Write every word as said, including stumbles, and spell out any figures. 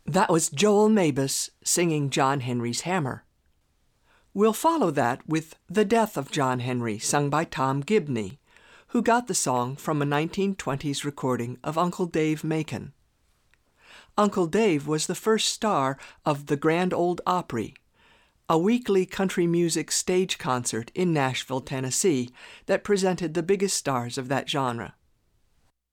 That was Joel Mabus singing John Henry's Hammer. We'll follow that with The Death of John Henry, sung by Tom Gibney, who got the song from a nineteen twenties recording of Uncle Dave Macon. Uncle Dave was the first star of the Grand Ole Opry, a weekly country music stage concert in Nashville, Tennessee, that presented the biggest stars of that genre.